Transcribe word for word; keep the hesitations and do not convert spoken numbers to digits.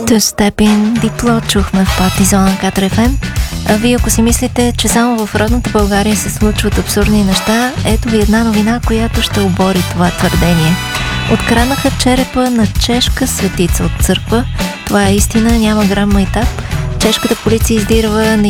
To Step In, Дипло чухме в Партизон Катър Еф Ем. А вие ако си мислите, че само в родната България се случват абсурдни неща, ето ви една новина, която ще обори това твърдение. Откраднаха черепа на чешка светица от църква. Това е истина, няма грам майтап. Чешката полиция издирва